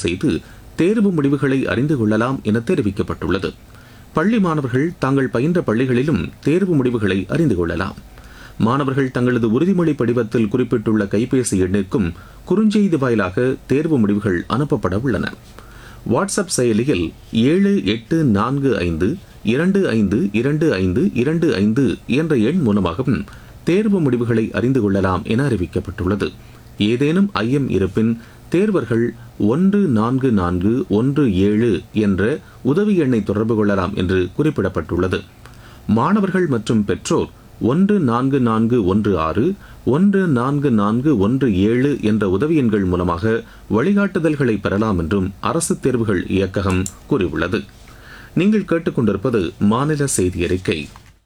செய்து தேர்வு முடிவுகளை அறிந்து கொள்ளலாம் என தெரிவிக்கப்பட்டுள்ளது. பள்ளி மாணவர்கள் தாங்கள் பயின்ற பள்ளிகளிலும் தேர்வு முடிவுகளை அறிந்து கொள்ளலாம். மாணவர்கள் தங்களது உறுதிமொழி படிவத்தில் குறிப்பிட்டுள்ள கைபேசி எண்ணிற்கும் குறுஞ்செய்தி வாயிலாக தேர்வு முடிவுகள் அனுப்பப்பட உள்ளன. வாட்ஸ்அப் செயலியில் 7845252525 என்ற எண் மூலமாகவும் தேர்வு முடிவுகளை அறிந்து கொள்ளலாம் என அறிவிக்கப்பட்டுள்ளது. ஏதேனும் ஐயம் இருப்பின் தேர்வர்கள் 14417 என்ற உதவி எண்ணை தொடர்பு கொள்ளலாம் என்று குறிப்பிடப்பட்டுள்ளது. மாணவர்கள் மற்றும் பெற்றோர் 14416 14417 என்ற உதவி எண்கள் மூலமாக வழிகாட்டுதல்களை பெறலாம் என்றும் அரசு தேர்வுகள் இயக்ககம் கூறியுள்ளது. நீங்கள் கேட்டுக்கொண்டிருப்பது மாநில செய்தி அறிக்கை.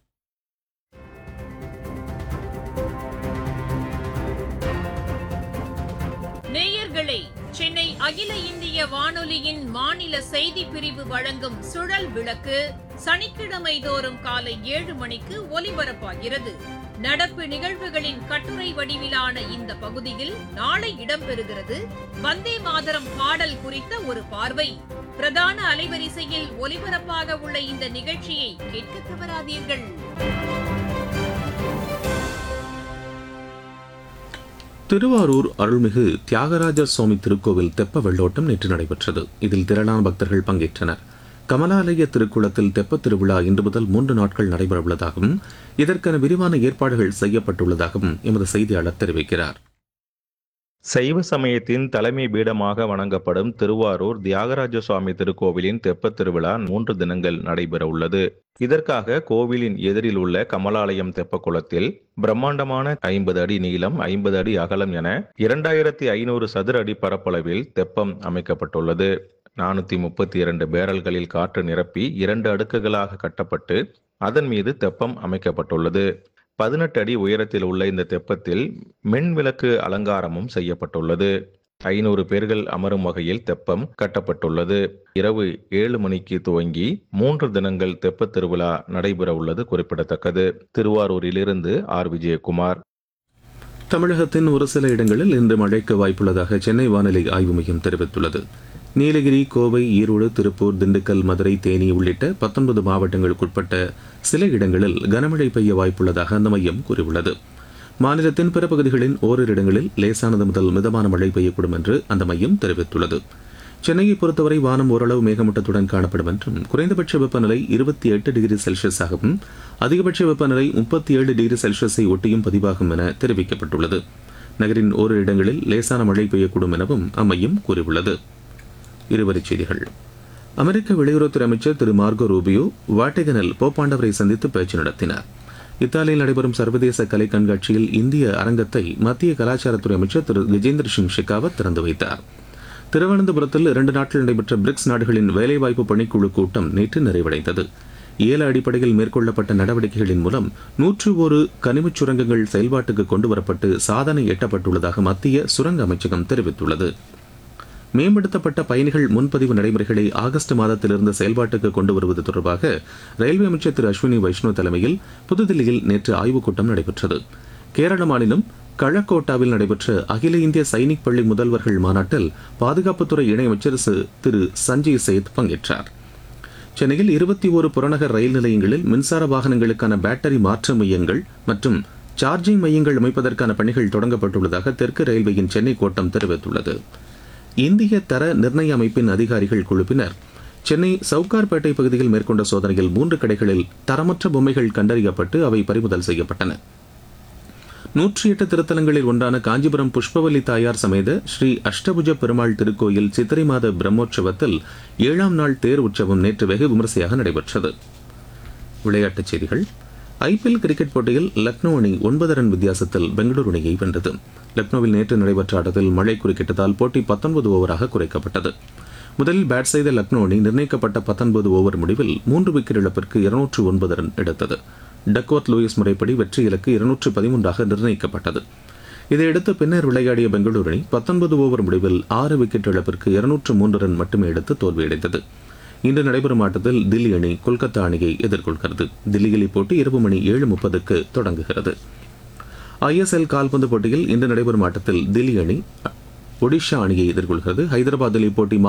நேயர்களே, சென்னை அகில இந்திய வானொலியின் மாநில செய்தி பிரிவு வழங்கும் சுழல் விளக்கு சனிக்கிழமை தோறும் காலை 7 மணிக்கு ஒலிபரப்பாகிறது. நடப்பு நிகழ்வுகளின் கட்டுரை வடிவிலான இந்த பகுதியில் நாளை இடம்பெறுகிறது வந்தே மாதரம் பாடல் குறித்த ஒரு பார்வை. பிரதான அலைவரிசையில் ஒலிபரப்பாக உள்ள இந்த நிகழ்ச்சியை கேட்க தவறாதீர்கள். திருவாரூர் அருள்மிகு தியாகராஜர் சுவாமி திருக்கோவில் தெப்ப வெள்ளோட்டம் நேற்று நடைபெற்றது. இதில் திரளான பக்தர்கள் பங்கேற்றனர். கமலாலய திருக்குளத்தில் தெப்பத் திருவிழா இன்று முதல் 3 நாட்கள் நடைபெறவுள்ளதாகவும் இதற்கென விரிவான ஏற்பாடுகள் செய்யப்பட்டுள்ளதாகவும் எமது செய்தியாளர் தெரிவிக்கிறார். சைவ சமயத்தின் தலைமை பீடமாக வணங்கப்படும் திருவாரூர் தியாகராஜ சுவாமி திருக்கோவிலின் தெப்பத் திருவிழா 3 தினங்கள் நடைபெற உள்ளது. இதற்காக கோவிலின் எதிரில் உள்ள கமலாலயம் தெப்பக்குளத்தில் பிரம்மாண்டமான 50 அடி நீளம் 50 அடி அகலம் என 2500 சதுர அடி பரப்பளவில் தெப்பம் அமைக்கப்பட்டுள்ளது. 432 பேரல்களில் காற்று நிரப்பி 2 அடுக்குகளாக கட்டப்பட்டு அதன் மீது தெப்பம் அமைக்கப்பட்டுள்ளது. 18 அடி உயரத்தில் உள்ள இந்த தெப்பத்தில் மின் விளக்கு அலங்காரமும் செய்யப்பட்டுள்ளது. 500 பேர்கள் அமரும் வகையில் தெப்பம் கட்டப்பட்டுள்ளது. இரவு 7 மணிக்கு துவங்கி 3 தினங்கள் தெப்பத் திருவிழா நடைபெற உள்ளது குறிப்பிடத்தக்கது. திருவாரூரிலிருந்து ஆர். விஜயகுமார். தமிழகத்தின் ஒரு சில இடங்களில் இன்று மழைக்கு வாய்ப்புள்ளதாக சென்னை வானிலை ஆய்வு மையம் தெரிவித்துள்ளது. நீலகிரி, கோவை, ஈரோடு, திருப்பூர், திண்டுக்கல், மதுரை, தேனி உள்ளிட்ட 19 மாவட்டங்களுக்குட்பட்ட சில இடங்களில் கனமழை பெய்ய வாய்ப்புள்ளதாக அந்த மையம் கூறியுள்ளது. மாநிலத்தின் பிற பகுதிகளின் ஓரிரு இடங்களில் லேசானது முதல் மிதமான மழை பெய்யக்கூடும் என்று அந்த மையம் தெரிவித்துள்ளது. சென்னையை பொறுத்தவரை வானம் ஓரளவு மேகமூட்டத்துடன் காணப்படும் என்றும் குறைந்தபட்ச வெப்பநிலை 28 டிகிரி செல்சியஸாகவும் அதிகபட்ச வெப்பநிலை 37 டிகிரி செல்சியஸை ஒட்டியும் பதிவாகும் என தெரிவிக்கப்பட்டுள்ளது. நகரின் ஓரிரு இடங்களில் லேசான மழை பெய்யக்கூடும் எனவும் அம்மையம் கூறியுள்ளது. இருவரிச் செய்திகள். அமெரிக்க வெளியுறவுத்துறை அமைச்சர் திரு மார்கோ ரூபியோ வாட்டிகனில் போப்பாண்டவரை சந்தித்து பேச்சு நடத்தினார். இத்தாலியில் நடைபெறும் சர்வதேச கலை கண்காட்சியில் இந்திய அரங்கத்தை மத்திய கலாச்சாரத்துறை அமைச்சர் திரு கஜேந்திர சிங் ஷெகாவத் திறந்து வைத்தார். திருவனந்தபுரத்தில் 2 நாட்கள் நடைபெற்ற பிரிக்ஸ் நாடுகளின் வேலைவாய்ப்பு பணிக்குழு கூட்டம் நேற்று நிறைவடைந்தது. ஏல அடிப்படையில் மேற்கொள்ளப்பட்ட நடவடிக்கைகளின் மூலம் 101 கனிமச் சுரங்கங்கள் செயல்பாட்டுக்கு கொண்டுவரப்பட்டு சாதனை எட்டப்பட்டுள்ளதாக மத்திய சுரங்க அமைச்சகம் தெரிவித்துள்ளது. மேம்படுத்தப்பட்ட பயணிகள் முன்பதிவு நடைமுறைகளை ஆகஸ்ட் மாதத்திலிருந்து செயல்பாட்டுக்கு கொண்டு வருவது தொடர்பாக ரயில்வே அமைச்சர் திரு அஸ்வினி வைஷ்ணவ் தலைமையில் புதுதில்லியில் நேற்று ஆய்வுக் கூட்டம் நடைபெற்றது. கேரள மாநிலம் கழக்கோட்டாவில் நடைபெற்ற அகில இந்திய சைனிக் பள்ளி முதல்வர்கள் மாநாட்டில் பாதுகாப்புத்துறை இணையமைச்சர் திரு சஞ்சய் சேத் பங்கேற்றார். சென்னையில் 21 புறநகர் ரயில் நிலையங்களில் மின்சார வாகனங்களுக்கான பேட்டரி மாற்று மையங்கள் மற்றும் சார்ஜிங் மையங்கள் அமைப்பதற்கான பணிகள் தொடங்கப்பட்டுள்ளதாக தெற்கு ரயில்வேயின் சென்னை கோட்டம் தெரிவித்துள்ளது. இந்திய தர நிர்ணய அமைப்பின் அதிகாரிகள் குழுவினர் சென்னை சவுகார்பேட்டை பகுதியில் மேற்கொண்ட சோதனையில் 3 கடைகளில் தரமற்ற பொம்மைகள் கண்டறியப்பட்டு அவை பறிமுதல் செய்யப்பட்டன. 108 திருத்தலங்களில் ஒன்றான காஞ்சிபுரம் புஷ்பவல்லி தாயார் சமேத ஸ்ரீ அஷ்டபுஜ பெருமாள் திருக்கோயில் சித்திரை மாத பிரம்மோற்சவத்தில் 7ஆம் நாள் தேர் உற்சவம் நேற்று வெகு விமரிசையாக நடைபெற்றது. விளையாட்டுச் செய்திகள். ஐபிஎல் கிரிக்கெட் போட்டியில் லக்னோ அணி 9 ரன் வித்தியாசத்தில் பெங்களூரு அணியை வென்றது. லக்னோவில் நேற்று நடைபெற்ற ஆட்டத்தில் மழை குறுக்கிட்டதால் போட்டி 19 ஓவராக குறைக்கப்பட்டது. முதலில் பேட் செய்த லக்னோ அணி நிர்ணயிக்கப்பட்ட 19 ஓவர் முடிவில் 3 விக்கெட் இழப்பிற்கு 209 ரன் எடுத்தது. டக்வர்த் லூயிஸ் முறைப்படி வெற்றி இலக்கு 213 நிர்ணயிக்கப்பட்டது. இதையடுத்து பின்னர் விளையாடிய பெங்களூரு அணி 19 ஓவர் முடிவில் 6 விக்கெட் இழப்பிற்கு 203 ரன் மட்டுமே எடுத்து தோல்வியடைந்தது. இன்று நடைபெறும் ஆட்டத்தில் தில்லி அணி கொல்கத்தா அணியை எதிர்கொள்கிறது. தில்லியில் இப்போட்டி இரவு மணி 7:30 தொடங்குகிறது. ஐஎஸ்எல் கால்பந்து போட்டியில் இன்று நடைபெறும் ஆட்டத்தில் தில்லி அணி ஒடிஷா அணியை எதிர்கொள்கிறது. ஹைதராபாத்தில் இப்போட்டி